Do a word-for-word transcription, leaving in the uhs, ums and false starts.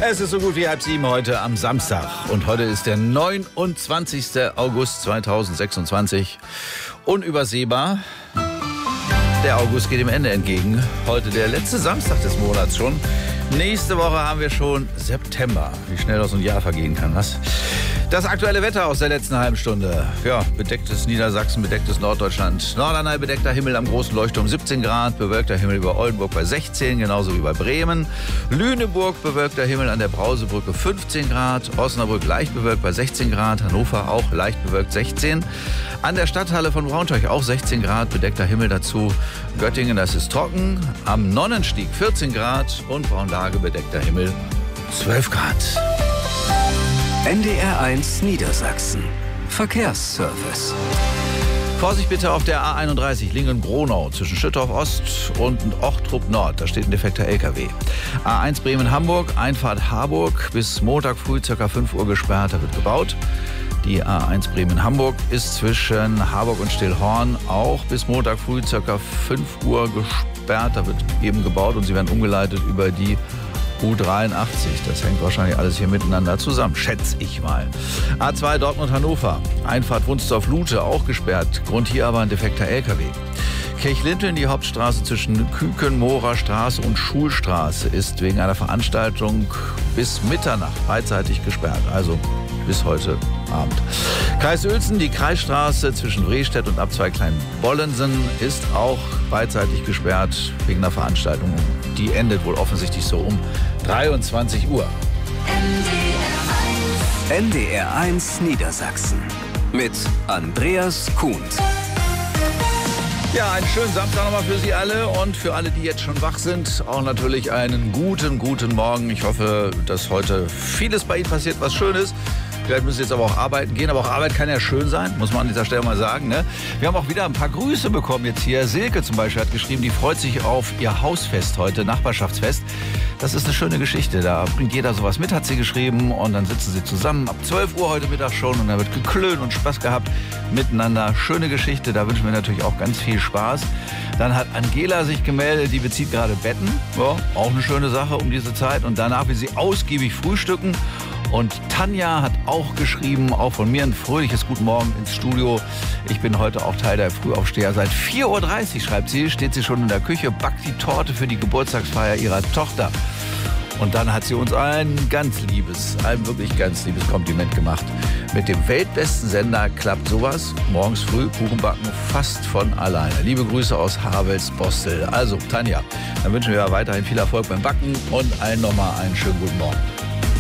Es ist so gut wie halb sieben heute am Samstag. Und heute ist der neunundzwanzigster August zweitausendsechsundzwanzig. Unübersehbar. Der August geht dem Ende entgegen. Heute der letzte Samstag des Monats schon. Nächste Woche haben wir schon September. Wie schnell das so ein Jahr vergehen kann, was? Das aktuelle Wetter aus der letzten halben Stunde. Ja, bedecktes Niedersachsen, bedecktes Norddeutschland. Norderney, bedeckter Himmel am großen Leuchtturm siebzehn Grad. Bewölkter Himmel über Oldenburg bei sechzehn, genauso wie bei Bremen. Lüneburg, bewölkter Himmel an der Brausebrücke fünfzehn Grad. Osnabrück leicht bewölkt bei sechzehn Grad. Hannover auch leicht bewölkt sechzehn. An der Stadthalle von Braunschweig auch sechzehn Grad, bedeckter Himmel dazu. Göttingen, das ist trocken. Am Nonnenstieg vierzehn Grad und Braunlage, bedeckter Himmel zwölf Grad. N D R eins Niedersachsen. Verkehrsservice. Vorsicht bitte auf der A einunddreißig Lingen-Gronau zwischen Schüttorf Ost und Ochtrup Nord. Da steht ein defekter L K W. A eins Bremen-Hamburg, Einfahrt Harburg bis Montag früh ca. fünf Uhr gesperrt. Da wird gebaut. Die A eins Bremen-Hamburg ist zwischen Harburg und Stillhorn auch bis Montag früh ca. fünf Uhr gesperrt. Da wird eben gebaut und sie werden umgeleitet über die U dreiundachtzig. Das hängt wahrscheinlich alles hier miteinander zusammen, schätze ich mal. A zwei Dortmund-Hannover, Einfahrt Wunsdorf-Lute auch gesperrt. Grund hier aber ein defekter L K W. Kirchlinteln, die Hauptstraße zwischen Küken-Mohrer Straße und Schulstraße, ist wegen einer Veranstaltung bis Mitternacht beidseitig gesperrt. Also bis heute Abend. Kreis Uelzen, die Kreisstraße zwischen Wrestedt und Abzweig Kleinbollensen ist auch beidseitig gesperrt wegen einer Veranstaltung. Die endet wohl offensichtlich so um dreiundzwanzig Uhr. N D R eins Niedersachsen mit Andreas Kuhns. Ja, einen schönen Samstag nochmal für Sie alle und für alle, die jetzt schon wach sind, auch natürlich einen guten, guten Morgen. Ich hoffe, dass heute vieles bei Ihnen passiert, was schön ist. Vielleicht müssen Sie jetzt aber auch arbeiten gehen, aber auch Arbeit kann ja schön sein, muss man an dieser Stelle mal sagen. Ne? Wir haben auch wieder ein paar Grüße bekommen jetzt hier. Silke zum Beispiel hat geschrieben, die freut sich auf ihr Hausfest heute, Nachbarschaftsfest. Das ist eine schöne Geschichte, da bringt jeder sowas mit, hat sie geschrieben. Und dann sitzen sie zusammen ab zwölf Uhr heute Mittag schon und da wird geklönt und Spaß gehabt miteinander. Schöne Geschichte, da wünschen wir natürlich auch ganz viel Spaß. Dann hat Angela sich gemeldet, die bezieht gerade Betten. Ja, auch eine schöne Sache um diese Zeit. Und danach will sie ausgiebig frühstücken. Und Tanja hat auch geschrieben, auch von mir ein fröhliches Guten Morgen ins Studio. Ich bin heute auch Teil der Frühaufsteher. Seit vier Uhr dreißig, schreibt sie, steht sie schon in der Küche, backt die Torte für die Geburtstagsfeier ihrer Tochter. Und dann hat sie uns ein ganz liebes, ein wirklich ganz liebes Kompliment gemacht. Mit dem weltbesten Sender klappt sowas. Morgens früh Kuchen backen fast von alleine. Liebe Grüße aus Havels-Bostel. Also, Tanja, dann wünschen wir weiterhin viel Erfolg beim Backen und allen nochmal einen schönen guten Morgen.